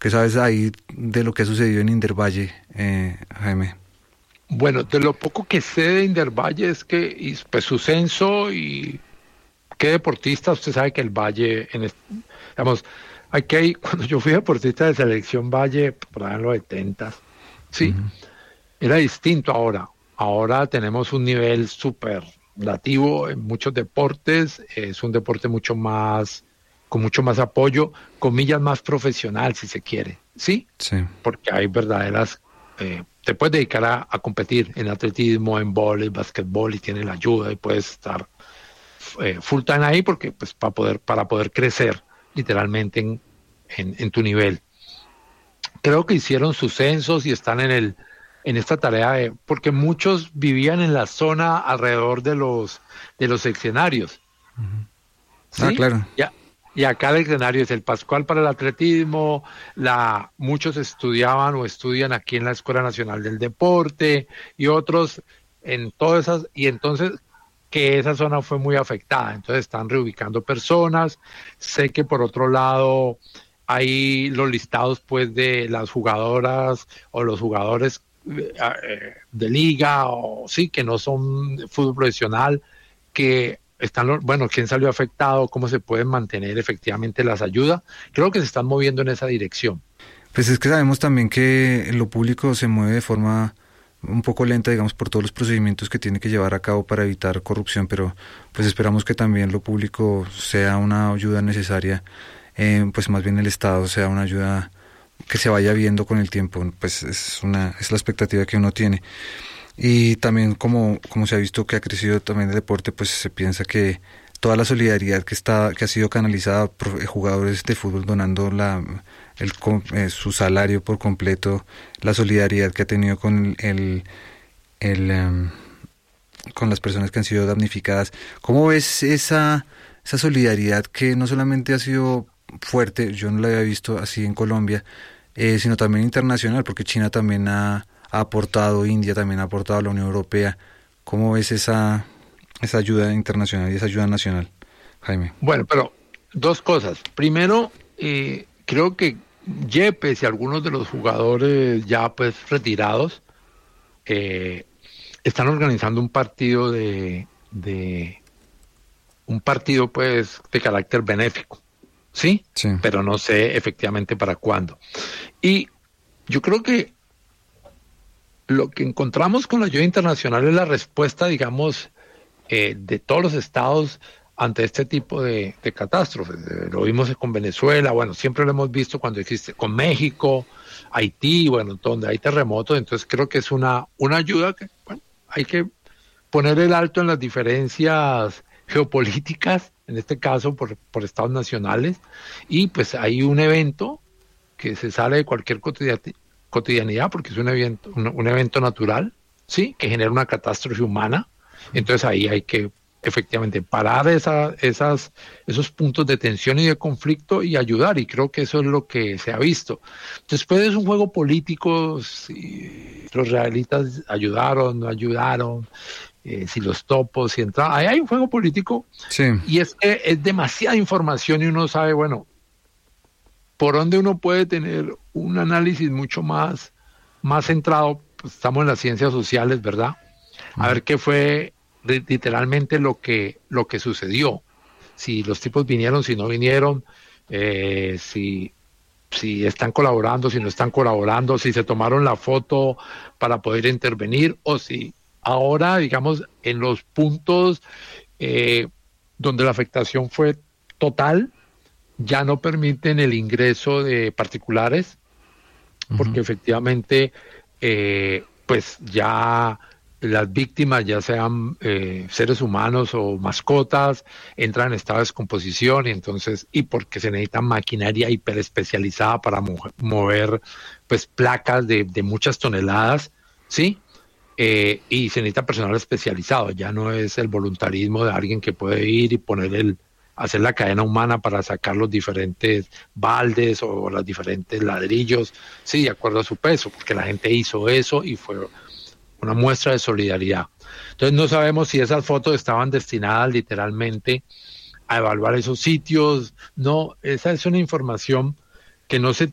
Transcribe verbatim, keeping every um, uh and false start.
¿Qué sabes ahí de lo que ha sucedido en Indervalle, eh, Jaime? Bueno, de lo poco que sé de Indervalle es que y, pues, su censo y qué deportista, usted sabe que el Valle, en est- digamos, aquí hay, cuando yo fui deportista de selección Valle, por ahí en los setenta, sí, Ujú. era distinto ahora. Ahora tenemos un nivel superlativo en muchos deportes, es un deporte mucho más, con mucho más apoyo, comillas más profesional si se quiere, ¿sí? Sí. Porque hay verdaderas, eh, te puedes dedicar a, a competir en atletismo, en vóley, basquetbol y tienes la ayuda y puedes estar eh, full time ahí porque pues para poder, para poder crecer literalmente en, en, en tu nivel. Creo que hicieron sus censos y están en el en esta tarea de, porque muchos vivían en la zona alrededor de los de los escenarios, Ah, ¿sí? claro. Ya. Y acá el escenario es el Pascual para el atletismo, la, muchos estudiaban o estudian aquí en la Escuela Nacional del Deporte y otros en todas esas, y entonces que esa zona fue muy afectada, entonces están reubicando personas. Sé que por otro lado hay los listados pues de las jugadoras o los jugadores eh, de liga o sí, que no son de fútbol profesional, que están, los- bueno, quién salió afectado, cómo se pueden mantener efectivamente las ayudas. Creo que se están moviendo en esa dirección. Pues es que sabemos también que lo público se mueve de forma un poco lenta, digamos, por todos los procedimientos que tiene que llevar a cabo para evitar corrupción, pero pues esperamos que también lo público sea una ayuda necesaria, eh, pues más bien el Estado sea una ayuda que se vaya viendo con el tiempo, pues es una es la expectativa que uno tiene. Y también como, como se ha visto que ha crecido también el deporte, pues se piensa que toda la solidaridad que está que ha sido canalizada por eh, jugadores de fútbol donando la el, com- eh, su salario por completo, la solidaridad que ha tenido con el, el em, con las personas que han sido damnificadas. ¿Cómo ves esa esa solidaridad que no solamente ha sido fuerte, yo no la había visto así en Colombia, eh, sino también internacional, porque China también ha, ha aportado, India también ha aportado, la Unión Europea? ¿Cómo ves esa esa ayuda internacional y esa ayuda nacional, Jaime? Bueno, pero dos cosas. Primero, eh, creo que Yepes y algunos de los jugadores ya pues retirados eh, están organizando un partido de, de un partido pues de carácter benéfico, ¿sí? Sí. Pero no sé efectivamente para cuándo. Y yo creo que lo que encontramos con la ayuda internacional es la respuesta, digamos, eh, de todos los estados ante este tipo de, de catástrofes. Eh, lo vimos con Venezuela, bueno, siempre lo hemos visto cuando existe con México, Haití, bueno, donde hay terremotos, entonces creo que es una, una ayuda que, bueno, hay que poner el alto en las diferencias geopolíticas, en este caso por, por estados nacionales, y pues hay un evento que se sale de cualquier cotidia- cotidianidad, porque es un evento, un, un evento natural, ¿sí? Que genera una catástrofe humana. Entonces ahí hay que efectivamente parar esa, esas, esos puntos de tensión y de conflicto y ayudar, y creo que eso es lo que se ha visto. Después es un juego político, si los realistas ayudaron, no ayudaron, eh, si los topos, si entraron, ahí hay un juego político, Sí. y es que es demasiada información y uno sabe, bueno, por donde uno puede tener un análisis mucho más, más centrado, pues estamos en las ciencias sociales, ¿verdad? A Ujú. ver qué fue li- literalmente lo que, lo que sucedió. Si los tipos vinieron, si no vinieron, eh, si, si están colaborando, si no están colaborando, si se tomaron la foto para poder intervenir o si ahora, digamos, en los puntos eh, donde la afectación fue total, ya no permiten el ingreso de particulares, Ujú. porque efectivamente, eh, pues ya las víctimas, ya sean eh, seres humanos o mascotas, entran en estado de descomposición y entonces, y porque se necesita maquinaria hiperespecializada para mo- mover pues placas de, de muchas toneladas, ¿sí? Eh, y se necesita personal especializado, ya no es el voluntarismo de alguien que puede ir y poner el, hacer la cadena humana para sacar los diferentes baldes o los diferentes ladrillos, sí, de acuerdo a su peso, porque la gente hizo eso y fue una muestra de solidaridad. Entonces no sabemos si esas fotos estaban destinadas literalmente a evaluar esos sitios, no, esa es una información que no se